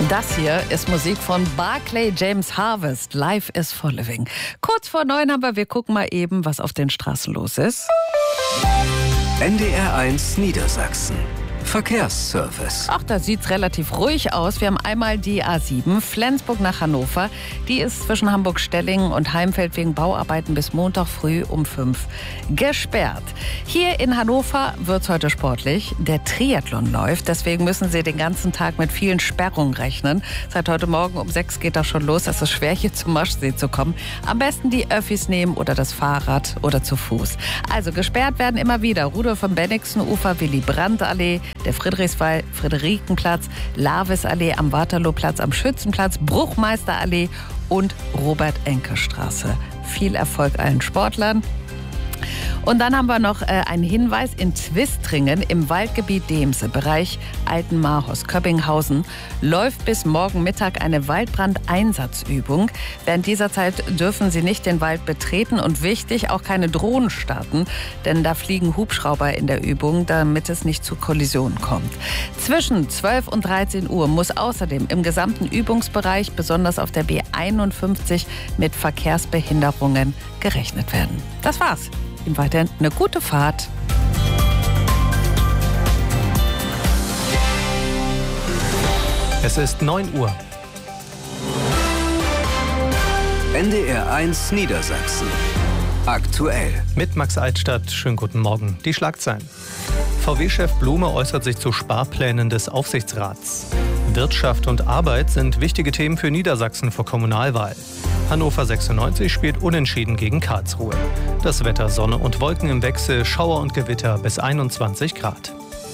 Das hier ist Musik von Barclay James Harvest. Life is for Living. Kurz vor 9 aber wir gucken mal eben, was auf den Straßen los ist. NDR1 Niedersachsen. Verkehrsservice. Ach, da sieht's relativ ruhig aus. Wir haben einmal die A7, Flensburg nach Hannover. Die ist zwischen Hamburg-Stellingen und Heimfeld wegen Bauarbeiten bis Montag früh um 5 gesperrt. Hier in Hannover wird's heute sportlich. Der Triathlon läuft, deswegen müssen Sie den ganzen Tag mit vielen Sperrungen rechnen. Seit heute Morgen um 6 geht das schon los. Es ist schwer, hier zum Maschsee zu kommen. Am besten die Öffis nehmen oder das Fahrrad oder zu Fuß. Also gesperrt werden immer wieder Rudolf von Bennigsen-Ufer, Willy-Brandt-Allee, der Friedrichswald, Friederikenplatz, Lavis-Allee, am Waterlooplatz, am Schützenplatz, Bruchmeister-Allee und Robert-Enke-Straße. Viel Erfolg allen Sportlern. Und dann haben wir noch einen Hinweis in Twistringen im Waldgebiet Demse, Bereich Altenmarhus-Köbbinghausen, läuft bis morgen Mittag eine Waldbrandeinsatzübung. Während dieser Zeit dürfen Sie nicht den Wald betreten und wichtig, auch keine Drohnen starten, denn da fliegen Hubschrauber in der Übung, damit es nicht zu Kollisionen kommt. Zwischen 12 und 13 Uhr muss außerdem im gesamten Übungsbereich, besonders auf der B51, mit Verkehrsbehinderungen gerechnet werden. Das war's. Ihnen weiterhin eine gute Fahrt. Es ist 9 Uhr. NDR1 Niedersachsen. Aktuell. Mit Max Altstadt. Schönen guten Morgen. Die Schlagzeilen. VW-Chef Blume äußert sich zu Sparplänen des Aufsichtsrats. Wirtschaft und Arbeit sind wichtige Themen für Niedersachsen vor Kommunalwahl. Hannover 96 spielt unentschieden gegen Karlsruhe. Das Wetter Sonne und Wolken im Wechsel, Schauer und Gewitter bis 21 Grad.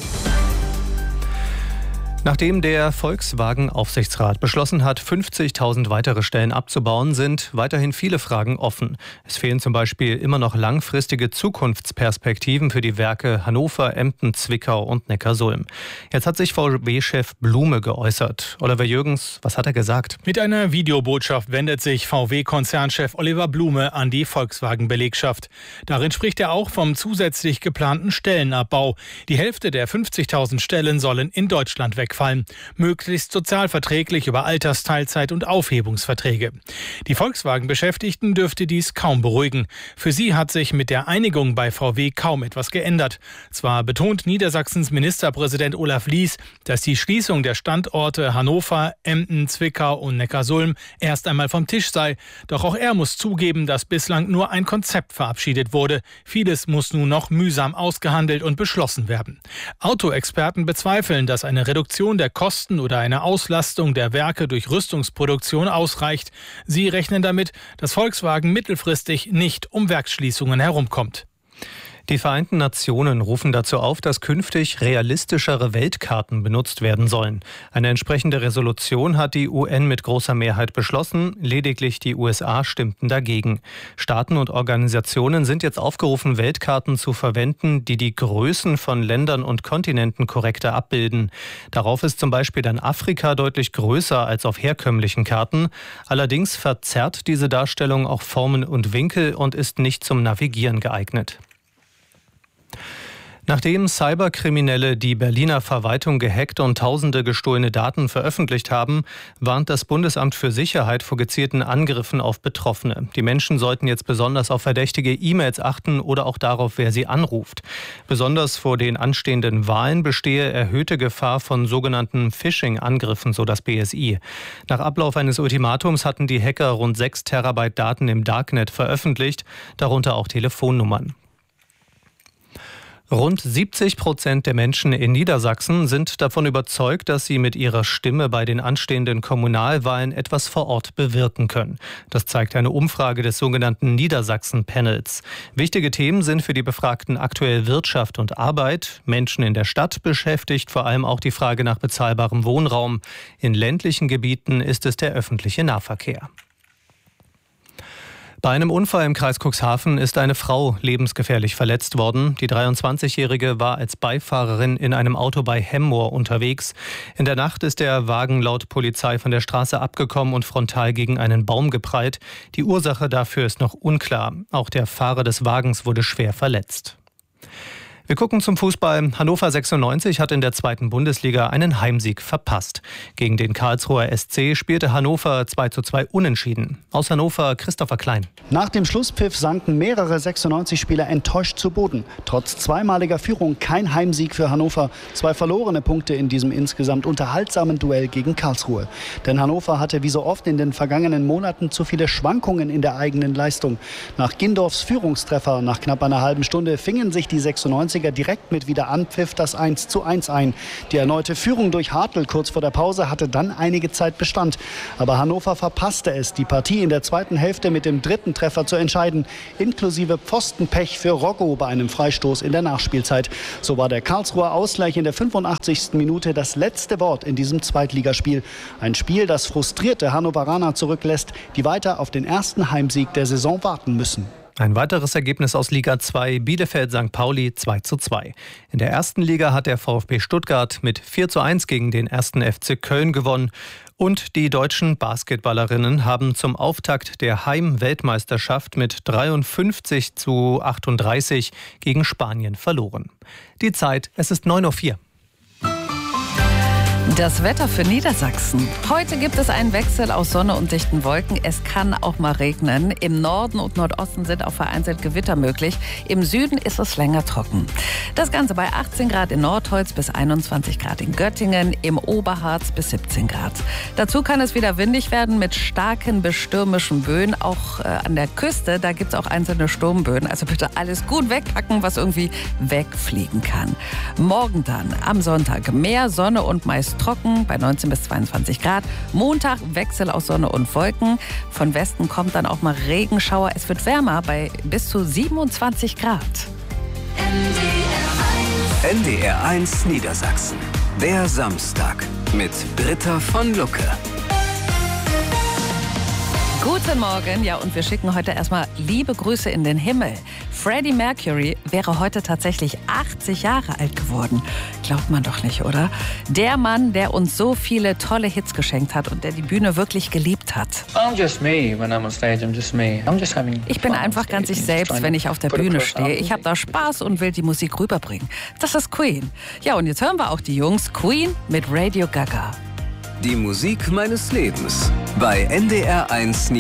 Nachdem der Volkswagen-Aufsichtsrat beschlossen hat, 50.000 weitere Stellen abzubauen, sind weiterhin viele Fragen offen. Es fehlen zum Beispiel immer noch langfristige Zukunftsperspektiven für die Werke Hannover, Emden, Zwickau und Neckarsulm. Jetzt hat sich VW-Chef Blume geäußert. Oliver Jürgens, was hat er gesagt? Mit einer Videobotschaft wendet sich VW-Konzernchef Oliver Blume an die Volkswagen-Belegschaft. Darin spricht er auch vom zusätzlich geplanten Stellenabbau. Die Hälfte der 50.000 Stellen sollen in Deutschland wegfallen. Möglichst sozialverträglich über Altersteilzeit und Aufhebungsverträge. Die Volkswagen-Beschäftigten dürfte dies kaum beruhigen. Für sie hat sich mit der Einigung bei VW kaum etwas geändert. Zwar betont Niedersachsens Ministerpräsident Olaf Lies, dass die Schließung der Standorte Hannover, Emden, Zwickau und Neckarsulm erst einmal vom Tisch sei. Doch auch er muss zugeben, dass bislang nur ein Konzept verabschiedet wurde. Vieles muss nun noch mühsam ausgehandelt und beschlossen werden. Autoexperten bezweifeln, dass eine Reduktion der Kosten oder eine Auslastung der Werke durch Rüstungsproduktion ausreicht. Sie rechnen damit, dass Volkswagen mittelfristig nicht um Werksschließungen herumkommt. Die Vereinten Nationen rufen dazu auf, dass künftig realistischere Weltkarten benutzt werden sollen. Eine entsprechende Resolution hat die UN mit großer Mehrheit beschlossen. Lediglich die USA stimmten dagegen. Staaten und Organisationen sind jetzt aufgerufen, Weltkarten zu verwenden, die die Größen von Ländern und Kontinenten korrekter abbilden. Darauf ist zum Beispiel dann Afrika deutlich größer als auf herkömmlichen Karten. Allerdings verzerrt diese Darstellung auch Formen und Winkel und ist nicht zum Navigieren geeignet. Nachdem Cyberkriminelle die Berliner Verwaltung gehackt und tausende gestohlene Daten veröffentlicht haben, warnt das Bundesamt für Sicherheit vor gezielten Angriffen auf Betroffene. Die Menschen sollten jetzt besonders auf verdächtige E-Mails achten oder auch darauf, wer sie anruft. Besonders vor den anstehenden Wahlen bestehe erhöhte Gefahr von sogenannten Phishing-Angriffen, so das BSI. Nach Ablauf eines Ultimatums hatten die Hacker rund 6 Terabyte Daten im Darknet veröffentlicht, darunter auch Telefonnummern. Rund 70% der Menschen in Niedersachsen sind davon überzeugt, dass sie mit ihrer Stimme bei den anstehenden Kommunalwahlen etwas vor Ort bewirken können. Das zeigt eine Umfrage des sogenannten Niedersachsen-Panels. Wichtige Themen sind für die Befragten aktuell Wirtschaft und Arbeit. Menschen in der Stadt beschäftigt vor allem auch die Frage nach bezahlbarem Wohnraum. In ländlichen Gebieten ist es der öffentliche Nahverkehr. Bei einem Unfall im Kreis Cuxhaven ist eine Frau lebensgefährlich verletzt worden. Die 23-Jährige war als Beifahrerin in einem Auto bei Hemmoor unterwegs. In der Nacht ist der Wagen laut Polizei von der Straße abgekommen und frontal gegen einen Baum geprallt. Die Ursache dafür ist noch unklar. Auch der Fahrer des Wagens wurde schwer verletzt. Wir gucken zum Fußball. Hannover 96 hat in der 2. Bundesliga einen Heimsieg verpasst. Gegen den Karlsruher SC spielte Hannover 2:2 unentschieden. Aus Hannover Christopher Klein. Nach dem Schlusspfiff sanken mehrere 96-Spieler enttäuscht zu Boden. Trotz zweimaliger Führung kein Heimsieg für Hannover. 2 verlorene Punkte in diesem insgesamt unterhaltsamen Duell gegen Karlsruhe. Denn Hannover hatte wie so oft in den vergangenen Monaten zu viele Schwankungen in der eigenen Leistung. Nach Gindorfs Führungstreffer nach knapp einer halben Stunde fingen sich die 96er direkt mit Wiederanpfiff das 1:1 ein. Die erneute Führung durch Hartl kurz vor der Pause hatte dann einige Zeit Bestand. Aber Hannover verpasste es, die Partie in der zweiten Hälfte mit dem 3. Treffer zu entscheiden. Inklusive Pfostenpech für Roggo bei einem Freistoß in der Nachspielzeit. So war der Karlsruher Ausgleich in der 85. Minute das letzte Wort in diesem Zweitligaspiel. Ein Spiel, das frustrierte Hannoveraner zurücklässt, die weiter auf den ersten Heimsieg der Saison warten müssen. Ein weiteres Ergebnis aus Liga 2, Bielefeld-St. Pauli 2:2. In der ersten Liga hat der VfB Stuttgart mit 4:1 gegen den 1. FC Köln gewonnen. Und die deutschen Basketballerinnen haben zum Auftakt der Heim-Weltmeisterschaft mit 53:38 gegen Spanien verloren. Die Zeit, es ist 9:04 Uhr. Das Wetter für Niedersachsen. Heute gibt es einen Wechsel aus Sonne und dichten Wolken. Es kann auch mal regnen. Im Norden und Nordosten sind auch vereinzelt Gewitter möglich. Im Süden ist es länger trocken. Das Ganze bei 18 Grad in Nordholz bis 21 Grad in Göttingen, im Oberharz bis 17 Grad. Dazu kann es wieder windig werden mit starken bis stürmischen Böen. Auch an der Küste, da gibt es auch einzelne Sturmböen. Also bitte alles gut wegpacken, was irgendwie wegfliegen kann. Morgen dann, am Sonntag, mehr Sonne und meist trocken bei 19 bis 22 Grad. Montag Wechsel aus Sonne und Wolken. Von Westen kommt dann auch mal Regenschauer. Es wird wärmer bei bis zu 27 Grad. NDR1 Niedersachsen. Der Samstag mit Britta von Lucke. Guten Morgen, ja, und wir schicken heute erstmal liebe Grüße in den Himmel. Freddie Mercury wäre heute tatsächlich 80 Jahre alt geworden. Glaubt man doch nicht, oder? Der Mann, der uns so viele tolle Hits geschenkt hat und der die Bühne wirklich geliebt hat. Ich bin einfach ganz ich selbst, wenn ich auf der Bühne stehe. Ich habe da Spaß und will die Musik rüberbringen. Das ist Queen. Ja, und jetzt hören wir auch die Jungs. Queen mit Radio Gaga. Die Musik meines Lebens bei NDR1 Niedersachsen.